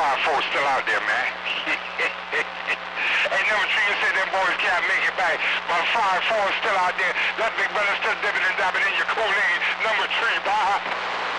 5-4 still out there, man. Hey, number 3, you said them boys can't make it back, but 5-4 still out there. That big brother still dipping and dabbing in your Kool-Aid. Number 3, bye.